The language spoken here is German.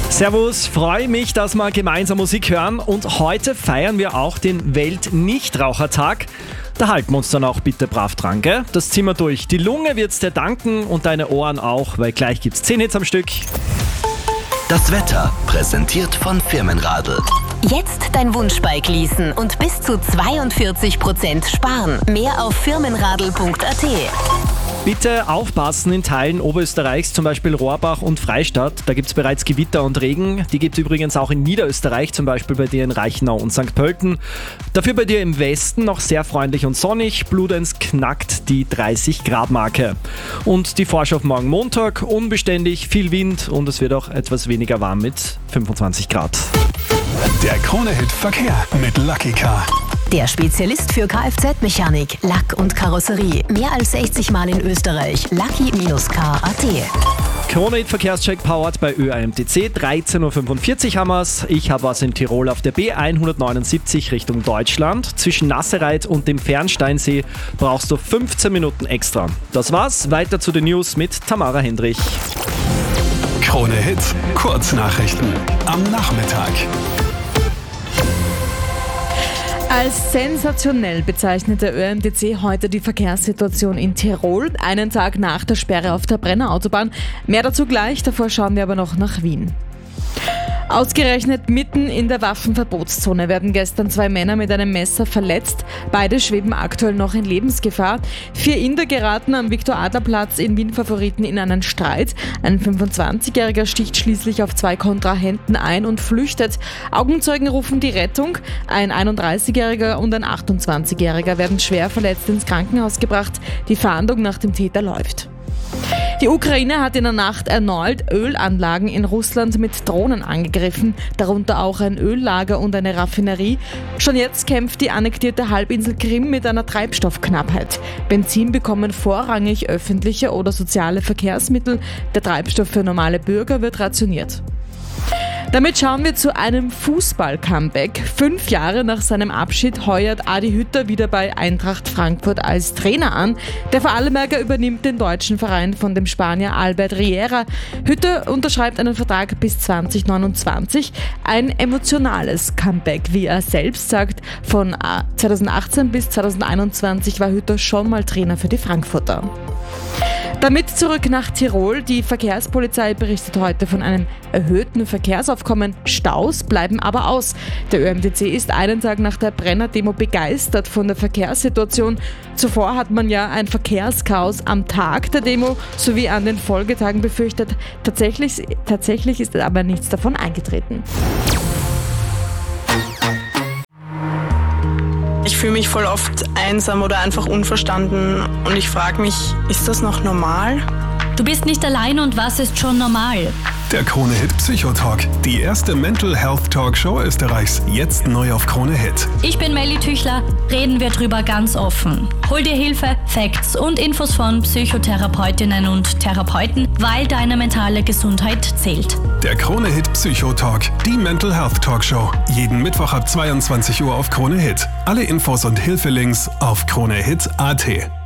Servus, freue mich, dass wir gemeinsam Musik hören und heute feiern wir auch den Welt-Nichtrauchertag. Da halten wir uns dann auch bitte brav dran, gell? Das ziehen wir durch. Die Lunge wird's dir danken und deine Ohren auch, weil gleich gibt's 10 Hits am Stück. Das Wetter, präsentiert von Firmenradl. Jetzt dein Wunschbike leasen und bis zu 42% sparen. Mehr auf firmenradl.at. Bitte aufpassen in Teilen Oberösterreichs, zum Beispiel Rohrbach und Freistadt. Da gibt es bereits Gewitter und Regen. Die gibt es übrigens auch in Niederösterreich, zum Beispiel bei dir in Reichenau und St. Pölten. Dafür bei dir im Westen noch sehr freundlich und sonnig. Bludenz knackt die 30-Grad-Marke. Und die Vorschau auf morgen Montag, unbeständig, viel Wind und es wird auch etwas weniger warm mit 25 Grad. Der Krone-Hit Verkehr mit Lucky Car. Der Spezialist für Kfz-Mechanik, Lack und Karosserie. Mehr als 60 Mal in Österreich. Lucky-car.at. Krone-Hit Verkehrscheck powered bei ÖAMTC. 13.45 Uhr haben wir's. Ich habe was in Tirol auf der B179 Richtung Deutschland. Zwischen Nassereit und dem Fernsteinsee brauchst du 15 Minuten extra. Das war's. Weiter zu den News mit Tamara Hendrich. Krone-Hit Kurznachrichten am Nachmittag. Als sensationell bezeichnet der ÖMTC heute die Verkehrssituation in Tirol, einen Tag nach der Sperre auf der Brennerautobahn. Mehr dazu gleich, davor schauen wir aber noch nach Wien. Ausgerechnet mitten in der Waffenverbotszone werden gestern 2 Männer mit einem Messer verletzt. Beide schweben aktuell noch in Lebensgefahr. 4 Inder geraten am Viktor-Adler-Platz in Wien-Favoriten in einen Streit. Ein 25-Jähriger sticht schließlich auf 2 Kontrahenten ein und flüchtet. Augenzeugen rufen die Rettung. Ein 31-Jähriger und ein 28-Jähriger werden schwer verletzt ins Krankenhaus gebracht. Die Fahndung nach dem Täter läuft. Die Ukraine hat in der Nacht erneut Ölanlagen in Russland mit Drohnen angegriffen, darunter auch ein Öllager und eine Raffinerie. Schon jetzt kämpft die annektierte Halbinsel Krim mit einer Treibstoffknappheit. Benzin bekommen vorrangig öffentliche oder soziale Verkehrsmittel. Der Treibstoff für normale Bürger wird rationiert. Damit schauen wir zu einem Fußball-Comeback. 5 Jahre nach seinem Abschied heuert Adi Hütter wieder bei Eintracht Frankfurt als Trainer an. Der Vorarlberger übernimmt den deutschen Verein von dem Spanier Albert Riera. Hütter unterschreibt einen Vertrag bis 2029. Ein emotionales Comeback, wie er selbst sagt. Von 2018 bis 2021 war Hütter schon mal Trainer für die Frankfurter. Damit zurück nach Tirol. Die Verkehrspolizei berichtet heute von einem erhöhten Verkehrsaufkommen. Staus bleiben aber aus. Der ÖMTC ist einen Tag nach der Brenner-Demo begeistert von der Verkehrssituation. Zuvor hat man ja ein Verkehrschaos am Tag der Demo sowie an den Folgetagen befürchtet. Tatsächlich ist aber nichts davon eingetreten. Ich fühle mich voll oft einsam oder einfach unverstanden und ich frage mich, ist das noch normal? Du bist nicht allein und was ist schon normal? Der Krone-Hit Psychotalk, die erste Mental Health Talkshow Österreichs, jetzt neu auf Krone-Hit. Ich bin Melly Tüchler, reden wir drüber ganz offen. Hol dir Hilfe, Facts und Infos von Psychotherapeutinnen und Therapeuten, weil deine mentale Gesundheit zählt. Der Krone-Hit Psychotalk, die Mental Health Talkshow, jeden Mittwoch ab 22 Uhr auf Krone-Hit. Alle Infos und Hilfelinks auf kronehit.at.